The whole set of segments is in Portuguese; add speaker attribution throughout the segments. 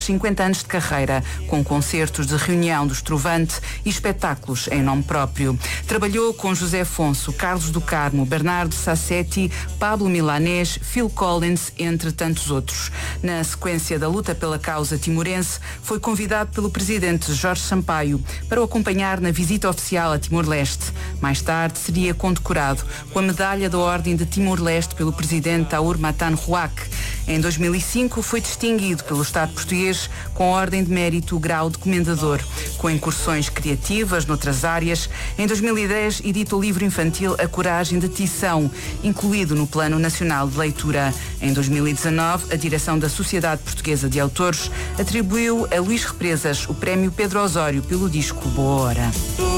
Speaker 1: 50 anos de carreira, com concertos de reunião do Estrovante e espetáculos em nome próprio. Trabalhou com José Afonso, Carlos do Carmo, Bernardo Sassetti, Pablo Milanés, Phil Collins, entre tantos outros. Na sequência da luta pela causa timorense, foi convidado pelo presidente Jorge Sampaio para o acompanhar na visita oficial a Timor-Leste. Mais tarde seria condecorado com a medalha da Ordem de Timor-Leste pelo presidente Taur Matan Ruac. Em 2005 foi distinguido pelo Estado português com a Ordem de Mérito Grau de Comendador, com incursões criativas noutras áreas. Em 2010 edita o livro infantil A Coragem de Tição, incluído no Plano Nacional de Leitura. Em 2019, a direção da Sociedade Portuguesa de Autores atribuiu a Luís Represas o Prémio Pedro Osório pelo disco Boa Hora.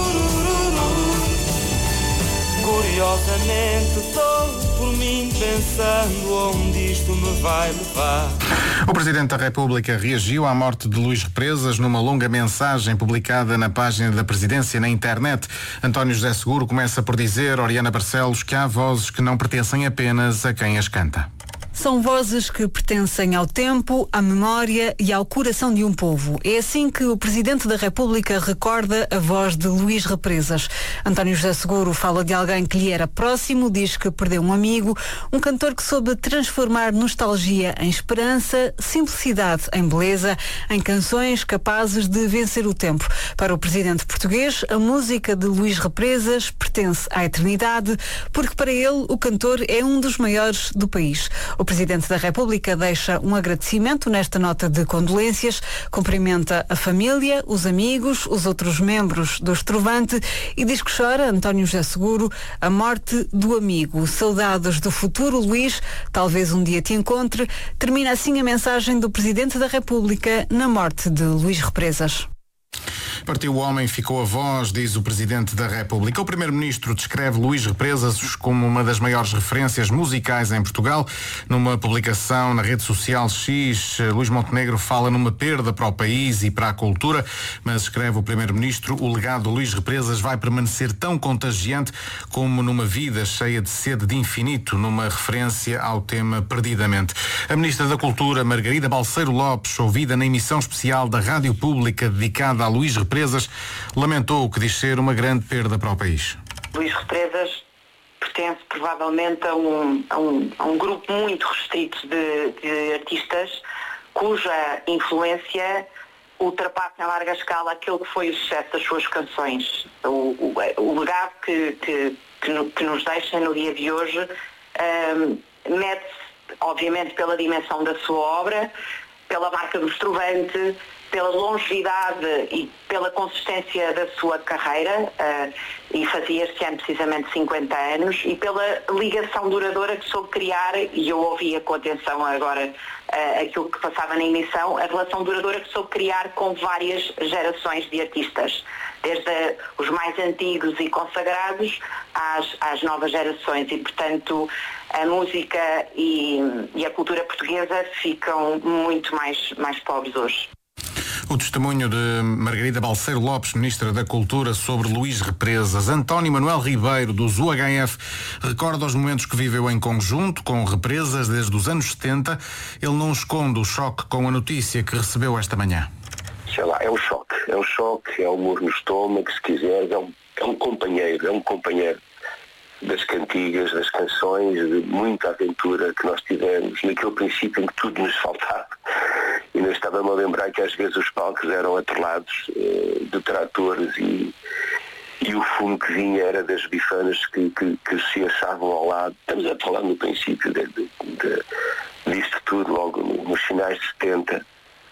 Speaker 2: Curiosamente estou por mim pensando onde isto me vai levar.
Speaker 3: O Presidente da República reagiu à morte de Luís Represas numa longa mensagem publicada na página da Presidência na internet. António José Seguro começa por dizer, Oriana Barcelos, que há vozes que não pertencem apenas a quem as canta.
Speaker 4: São vozes que pertencem ao tempo, à memória e ao coração de um povo. É assim que o Presidente da República recorda a voz de Luís Represas. António José Seguro fala de alguém que lhe era próximo, diz que perdeu um amigo, um cantor que soube transformar nostalgia em esperança, simplicidade em beleza, em canções capazes de vencer o tempo. Para o Presidente português, a música de Luís Represas pertence à eternidade, porque para ele o cantor é um dos maiores do país. O Presidente da República deixa um agradecimento nesta nota de condolências, cumprimenta a família, os amigos, os outros membros do Estrovante e diz que chora, António José Seguro, a morte do amigo. Saudades do futuro, Luís, talvez um dia te encontre. Termina assim a mensagem do Presidente da República na morte de Luís Represas.
Speaker 3: Partiu o homem, ficou a voz, diz o Presidente da República. O Primeiro-Ministro descreve Luís Represas como uma das maiores referências musicais em Portugal. Numa publicação na rede social X, Luís Montenegro fala numa perda para o país e para a cultura, mas escreve o Primeiro-Ministro, o legado de Luís Represas vai permanecer tão contagiante como numa vida cheia de sede de infinito, numa referência ao tema Perdidamente. A Ministra da Cultura, Margarida Balseiro Lopes, ouvida na emissão especial da Rádio Pública dedicada a Luís Represas, lamentou o que diz ser uma grande perda para o país.
Speaker 5: Luís Represas pertence provavelmente a um grupo muito restrito de artistas cuja influência ultrapassa em larga escala aquele que foi o sucesso das suas canções. O legado que nos deixa no dia de hoje mede-se, obviamente, pela dimensão da sua obra, pela marca do Estrovante, pela longevidade e pela consistência da sua carreira, e fazia este ano precisamente 50 anos, e pela ligação duradoura que soube criar, e eu ouvia com atenção agora aquilo que passava na emissão, a relação duradoura que soube criar com várias gerações de artistas, desde os mais antigos e consagrados às novas gerações, e portanto a música e a cultura portuguesa ficam muito mais pobres hoje.
Speaker 3: O testemunho de Margarida Balseiro Lopes, Ministra da Cultura, sobre Luís Represas. António Manuel Ribeiro, dos UHF, recorda os momentos que viveu em conjunto com Represas desde os anos 70. Ele não esconde o choque com a notícia que recebeu esta manhã.
Speaker 6: Sei lá, é um choque, é um murro no estômago, se quiser, é um companheiro das cantigas, das canções, de muita aventura que nós tivemos, naquele princípio em que tudo nos faltava. E nós estávamos a lembrar que às vezes os palcos eram atrelados de tratores e o fumo que vinha era das bifanas que se assavam ao lado. Estamos a falar no princípio disto tudo, logo nos finais de 70.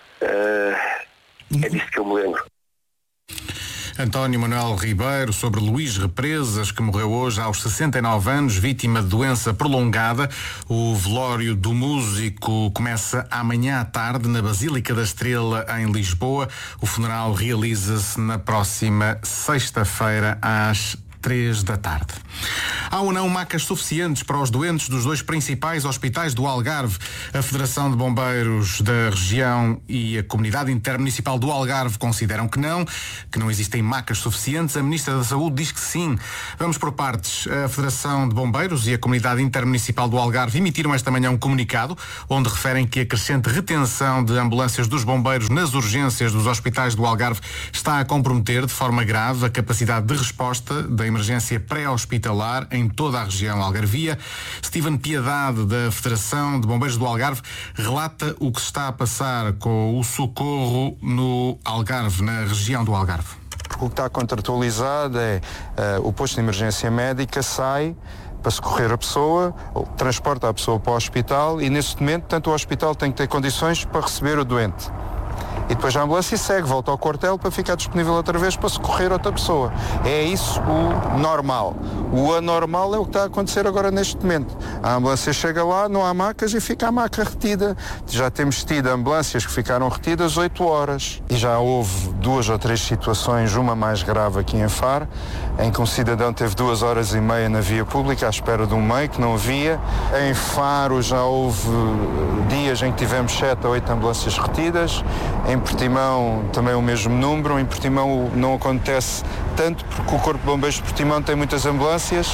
Speaker 6: É disto que eu me lembro.
Speaker 3: António Manuel Ribeiro sobre Luís Represas, que morreu hoje aos 69 anos, vítima de doença prolongada. O velório do músico começa amanhã à tarde na Basílica da Estrela, em Lisboa. O funeral realiza-se na próxima sexta-feira às 3 da tarde. Há ou não macas suficientes para os doentes dos 2 principais hospitais do Algarve? A Federação de Bombeiros da região e a Comunidade Intermunicipal do Algarve consideram que não existem macas suficientes. A Ministra da Saúde diz que sim. Vamos por partes. A Federação de Bombeiros e a Comunidade Intermunicipal do Algarve emitiram esta manhã um comunicado onde referem que a crescente retenção de ambulâncias dos bombeiros nas urgências dos hospitais do Algarve está a comprometer de forma grave a capacidade de resposta da emergência pré-hospitalar em toda a região algarvia. Steven Piedade, da Federação de Bombeiros do Algarve, relata o que se está a passar com o socorro no Algarve, na região do Algarve.
Speaker 7: O que está contratualizado é o posto de emergência médica sai para socorrer a pessoa, transporta a pessoa para o hospital e nesse momento tanto o hospital tem que ter condições para receber o doente. E depois a ambulância segue, volta ao quartel para ficar disponível outra vez para socorrer outra pessoa. É isso o normal. O anormal é o que está a acontecer agora neste momento. A ambulância chega lá, não há macas e fica a maca retida. Já temos tido ambulâncias que ficaram retidas 8 horas. E já houve 2 ou 3 situações, uma mais grave aqui em Faro, em que um cidadão teve 2 horas e meia na via pública à espera de um meio que não havia. Em Faro já houve dias em que tivemos 7 ou 8 ambulâncias retidas. Em Portimão também o mesmo número. Em Portimão não acontece tanto porque o Corpo de Bombeiros de Portimão tem muitas ambulâncias.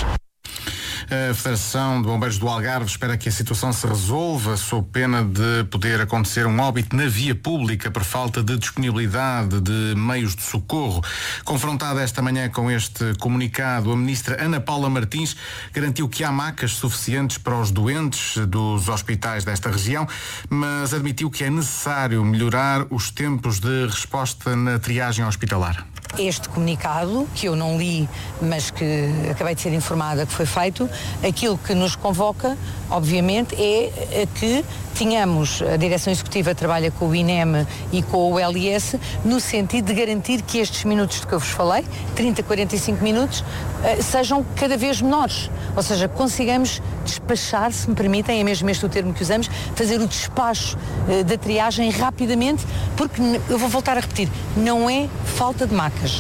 Speaker 3: A Federação de Bombeiros do Algarve espera que a situação se resolva sob pena de poder acontecer um óbito na via pública por falta de disponibilidade de meios de socorro. Confrontada esta manhã com este comunicado, a Ministra Ana Paula Martins garantiu que há macas suficientes para os doentes dos hospitais desta região, mas admitiu que é necessário melhorar os tempos de resposta na triagem hospitalar.
Speaker 8: Este comunicado, que eu não li, mas que acabei de ser informada que foi feito, aquilo que nos convoca, obviamente, é que tenhamos, a Direção Executiva trabalha com o INEM e com o LIS, no sentido de garantir que estes minutos de que eu vos falei, 30, 45 minutos, sejam cada vez menores. Ou seja, consigamos despachar, se me permitem, é mesmo este o termo que usamos, fazer o despacho da triagem rapidamente, porque, eu vou voltar a repetir, não é falta de macas.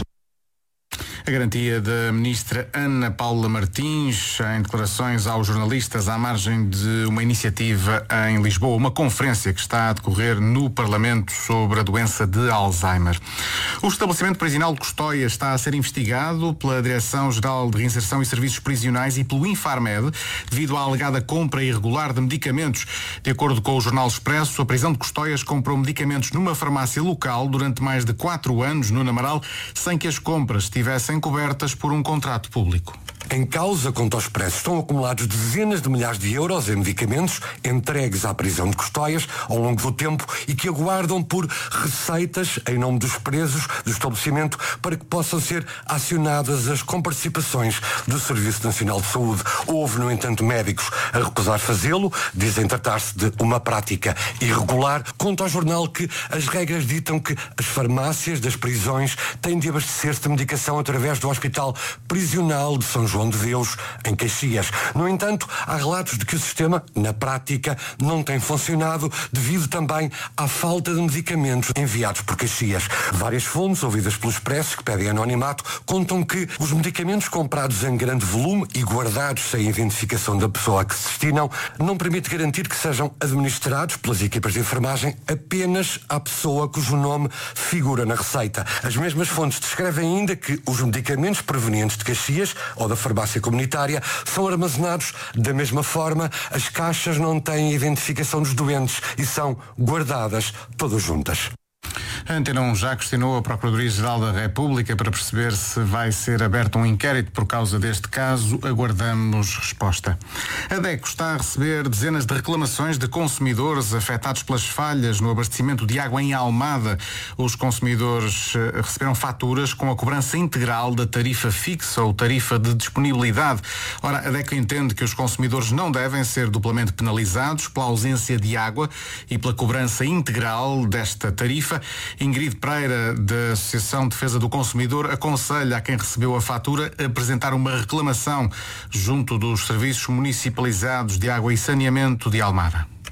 Speaker 3: A garantia da Ministra Ana Paula Martins em declarações aos jornalistas à margem de uma iniciativa em Lisboa, uma conferência que está a decorrer no Parlamento sobre a doença de Alzheimer. O estabelecimento prisional de Custóia está a ser investigado pela Direção-Geral de Reinserção e Serviços Prisionais e pelo Infarmed devido à alegada compra irregular de medicamentos. De acordo com o Jornal Expresso, a prisão de Custóias comprou medicamentos numa farmácia local durante mais de 4 anos no Namaral, sem que as compras estivessem cobertas por um contrato público.
Speaker 9: Em causa, conta ao Expresso, estão acumulados dezenas de milhares de euros em medicamentos entregues à prisão de Custóias ao longo do tempo e que aguardam por receitas em nome dos presos do estabelecimento para que possam ser acionadas as comparticipações do Serviço Nacional de Saúde. Houve, no entanto, médicos a recusar fazê-lo, dizem tratar-se de uma prática irregular. Conta ao jornal que as regras ditam que as farmácias das prisões têm de abastecer-se de medicação através do Hospital Prisional de São João de Deus, em Caxias. No entanto, há relatos de que o sistema, na prática, não tem funcionado devido também à falta de medicamentos enviados por Caxias. Várias fontes, ouvidas pelo Expresso, que pedem anonimato, contam que os medicamentos comprados em grande volume e guardados sem identificação da pessoa a que se destinam não permite garantir que sejam administrados pelas equipas de enfermagem apenas à pessoa cujo nome figura na receita. As mesmas fontes descrevem ainda que os medicamentos provenientes de Caxias ou da farmácia comunitária são armazenados da mesma forma, as caixas não têm identificação dos doentes e são guardadas todas juntas.
Speaker 3: A Antena 1 já questionou a Procuradoria-Geral da República para perceber se vai ser aberto um inquérito por causa deste caso. Aguardamos resposta. A DECO está a receber dezenas de reclamações de consumidores afetados pelas falhas no abastecimento de água em Almada. Os consumidores receberam faturas com a cobrança integral da tarifa fixa ou tarifa de disponibilidade. Ora, a DECO entende que os consumidores não devem ser duplamente penalizados pela ausência de água e pela cobrança integral desta tarifa. Ingrid Pereira, da Associação de Defesa do Consumidor, aconselha a quem recebeu a fatura a apresentar uma reclamação junto dos serviços municipalizados de água e saneamento de Almada.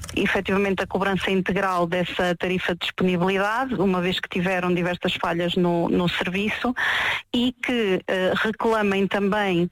Speaker 5: efetivamente a cobrança integral dessa tarifa de disponibilidade, uma vez que tiveram diversas falhas no serviço, e que reclamem também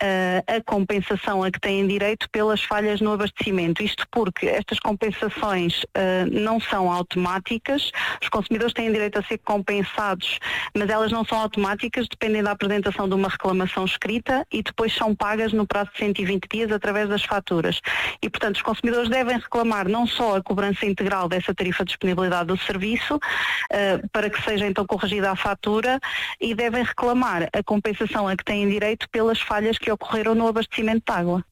Speaker 5: a compensação a que têm direito pelas falhas no abastecimento. Isto porque estas compensações não são automáticas, os consumidores têm direito a ser compensados, mas elas não são automáticas, dependem da apresentação de uma reclamação escrita e depois são pagas no prazo de 120 dias através das faturas. E, portanto, os consumidores devem reclamar não só a cobrança integral dessa tarifa de disponibilidade do serviço, para que seja então corrigida a fatura, e devem reclamar a compensação a que têm direito pelas falhas que ocorreram no abastecimento de água.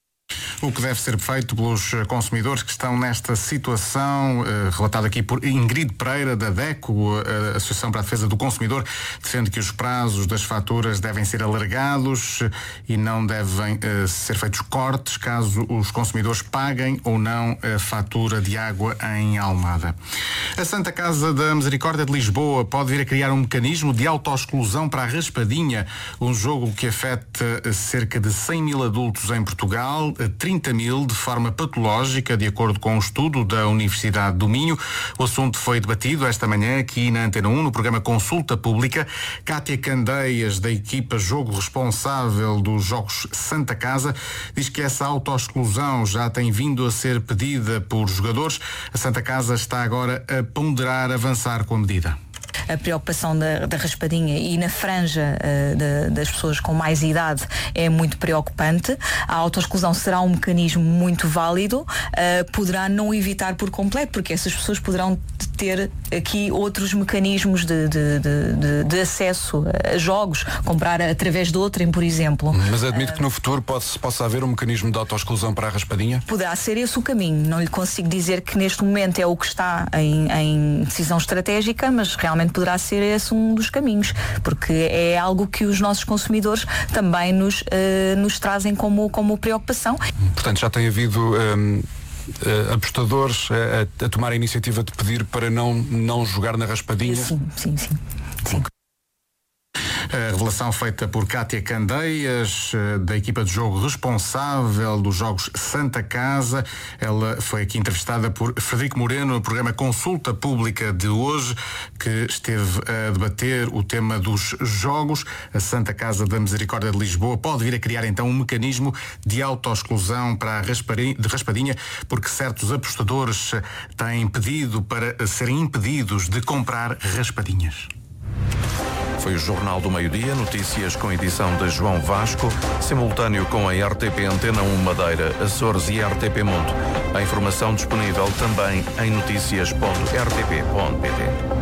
Speaker 3: O que deve ser feito pelos consumidores que estão nesta situação, relatado aqui por Ingrid Pereira, da DECO, a Associação para a Defesa do Consumidor, defende que os prazos das faturas devem ser alargados e não devem ser feitos cortes caso os consumidores paguem ou não a fatura de água em Almada. A Santa Casa da Misericórdia de Lisboa pode vir a criar um mecanismo de autoexclusão para a Raspadinha, um jogo que afeta cerca de 100 mil adultos em Portugal, 30 mil de forma patológica, de acordo com um estudo da Universidade do Minho. O assunto foi debatido esta manhã aqui na Antena 1, no programa Consulta Pública. Cátia Candeias, da equipa Jogo responsável dos Jogos Santa Casa, diz que essa autoexclusão já tem vindo a ser pedida por jogadores. A Santa Casa está agora a ponderar avançar com a medida.
Speaker 10: A preocupação da raspadinha e na franja das pessoas com mais idade é muito preocupante. A autoexclusão será um mecanismo muito válido, poderá não evitar por completo, porque essas pessoas poderão ter aqui outros mecanismos de acesso a jogos, comprar através de outrem, por exemplo.
Speaker 11: Mas admito que no futuro possa haver um mecanismo de autoexclusão para a raspadinha?
Speaker 10: Poderá ser esse o caminho. Não lhe consigo dizer que neste momento é o que está em decisão estratégica, mas realmente poderá ser esse um dos caminhos, porque é algo que os nossos consumidores também nos trazem como preocupação.
Speaker 11: Portanto, já tem havido apostadores a tomar a iniciativa de pedir para não jogar na raspadinha?
Speaker 10: Sim.
Speaker 3: A revelação feita por Cátia Candeias, da equipa de jogo responsável dos Jogos Santa Casa. Ela foi aqui entrevistada por Frederico Moreno no programa Consulta Pública de hoje, que esteve a debater o tema dos jogos. A Santa Casa da Misericórdia de Lisboa pode vir a criar então um mecanismo de autoexclusão para a raspadinha, porque certos apostadores têm pedido para serem impedidos de comprar raspadinhas.
Speaker 12: Foi o Jornal do Meio-Dia, notícias com edição de João Vasco, simultâneo com a RTP Antena 1 Madeira, Açores e RTP Mundo. A informação disponível também em noticias.rtp.pt.